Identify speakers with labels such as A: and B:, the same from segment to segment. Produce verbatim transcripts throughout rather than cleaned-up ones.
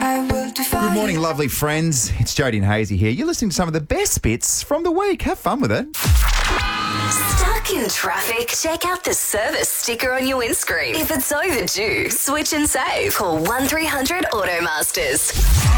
A: Good morning, lovely friends. It's Jody and Hazy here. You're listening to some of the best bits from the week. Have fun with it.
B: Stuck in traffic? Check out the service sticker on your windscreen. If it's overdue, switch and save. Call one three hundred Automasters.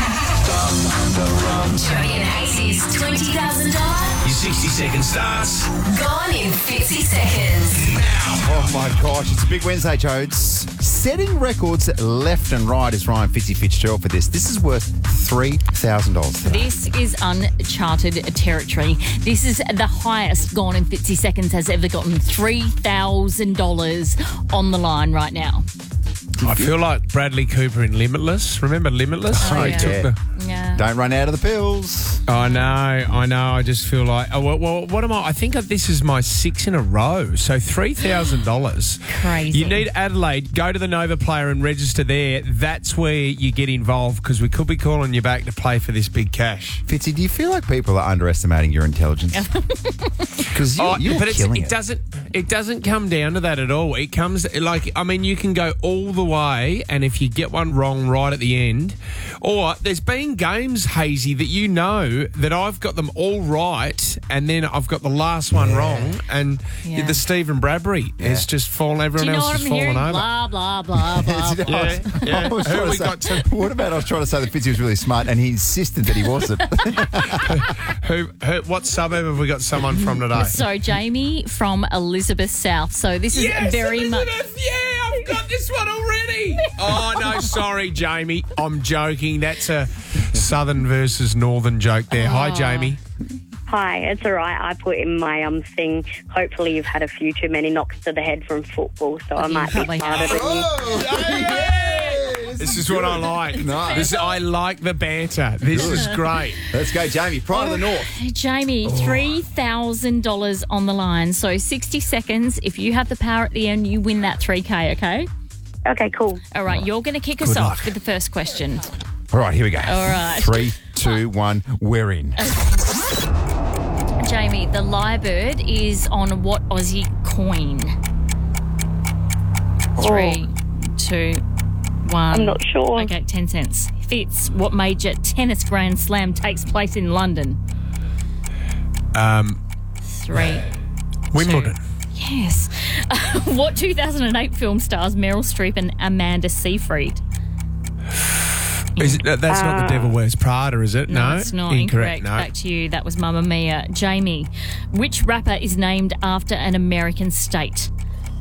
B: Jody and Hazy's twenty thousand dollars.
C: Your sixty second starts
B: Gone in fifty seconds.
C: now.
A: Oh my gosh, it's a big Wednesday, Jodes. Setting records left and right is Ryan Fitzy Fitzgerald for this. This is worth three thousand dollars.
D: This is uncharted territory. This is the highest Gone in fifty seconds has ever gotten. three thousand dollars on the line right now.
C: I feel like Bradley Cooper in Limitless. Remember Limitless?
D: Oh,
C: He
D: yeah.
C: took the.
D: Yeah.
A: Don't run out of the pills.
C: I know, I know. I just feel like, oh, well, well, what am I? I think this is my six in a row. So three thousand dollars.
D: Crazy.
C: You need Adelaide. Go to the Nova Player and register there. That's where you get involved because we could be calling you back to play for this big cash.
A: Fitzy, do you feel like people are underestimating your intelligence? Because you,
C: Oh,
A: you're
C: but it's,
A: killing
C: it,
A: it.
C: doesn't. It doesn't come down to that at all. It comes like I mean, you can go all the way, and if you get one wrong right at the end, or there's been games, Hazy, that you know that I've got them all right, and then I've got the last one wrong, and
D: Yeah.
C: the Stephen Bradbury has just fallen.
D: Do
C: Everyone
D: you know
C: else
D: what
C: has
D: I'm
C: fallen
D: hearing?
C: over.
D: Blah, blah, blah, blah, blah.
C: Yeah, yeah.
A: I was
C: Who
A: trying to
C: we
A: say-
C: got to?
A: What about I was trying to say that Fitzy was really smart and he insisted that he wasn't?
C: Who, who? What suburb have we got someone from today?
D: So, Jamie from Elizabeth South. So, this is
C: Yes,
D: very much.
C: Elizabeth, yeah, I've got this one already. Oh, no, sorry, Jamie. I'm joking. That's a southern versus northern joke there. Hi,
D: Oh.
C: Jamie.
E: Hi, it's all right. I put in my um thing. Hopefully, you've had a few too many knocks to the head from football, so I
D: You
E: might be
D: probably
E: smarter
D: have.
E: than you.
A: Oh,
C: This is what I like.
A: Nice.
C: This, I like the banter. This is great.
A: Let's go, Jamie. Pride of the North.
D: Jamie, three thousand dollars on the line. So, sixty seconds. If you have the power at the end, you win that three K, okay?
E: Okay, cool.
D: All right, you're going to kick us
C: Good
D: off
C: luck.
D: with the first question.
A: All right, here we go.
D: All right.
A: Three, two, one. We're in.
D: Jamie, the lyrebird is on what Aussie coin? Three, two, one.
E: I'm not sure.
D: Okay, ten cents. Fitz, what major tennis grand slam takes place in London?
C: Um,
D: Three.
C: Wimbledon.
D: Yes. What two thousand eight film stars Meryl Streep and Amanda Seyfried?
C: Is it, that- that's not The Devil Wears Prada, is it? No,
D: No, it's not. Incorrect.
C: No.
D: Back to you. That was Mamma Mia. Jamie, which rapper is named after an American state?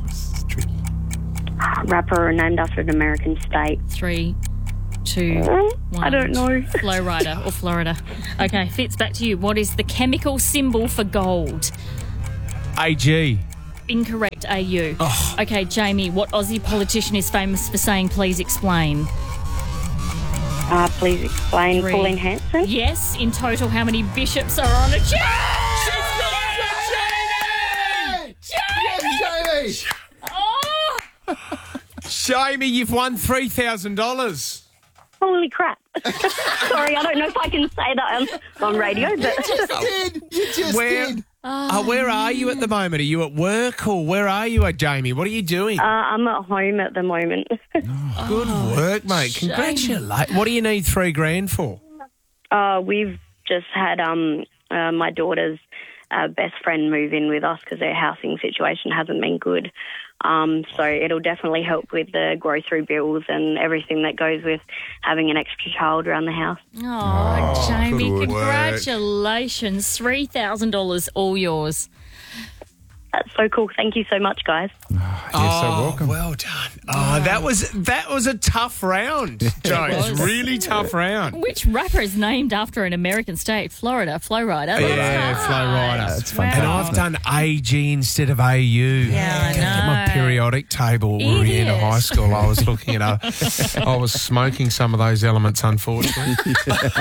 E: Rapper named after an American state.
D: Three, two, one.
E: I don't know.
D: Flow Rider or Florida. Okay, Fitz, back to you. What is the chemical symbol for gold?
C: A G.
D: Incorrect, A U.
C: Oh.
D: Okay, Jamie, what Aussie politician is famous for saying, please explain?
E: Uh, please explain.
D: Three.
E: Pauline Hanson.
D: Yes, in total, how many bishops are on a chair?
A: Jamie!
D: Oh!
C: Jamie, you've won three thousand dollars.
E: Holy crap. Sorry, I don't know if I can say that on, on radio, but
A: Did. You just
C: Where,
A: did.
C: uh, where are you at the moment? Are you at work or where are you at, Jamie? What are you doing?
E: uh, I'm at home at the moment.
C: Good work, mate.
D: shame.
C: Congratulations. What do you need three grand for?
E: Uh, we've just had um, uh, my daughter's uh, best friend move in with us because their housing situation hasn't been good. Um, so it'll definitely help with the grocery bills and everything that goes with having an extra child around the house.
D: Oh, Jamie,
A: good work.
D: congratulations. three thousand dollars, all yours.
E: That's so cool. Thank you so much, guys.
A: You're so welcome.
C: Well done. Oh, that was that was a tough round, Jones.
D: was.
C: Really tough round.
D: Which rapper is named after an American state? Florida, Flow Rider.
C: Yeah,
D: That's
C: Flow
D: right.
C: Rider.
A: That's
D: Wow.
C: And I've done A G instead of A U.
D: Yeah, I
C: Get my
D: know.
C: periodic table when we were in
D: Idiot.
C: high school. I was looking at a, I was smoking some of those elements, unfortunately.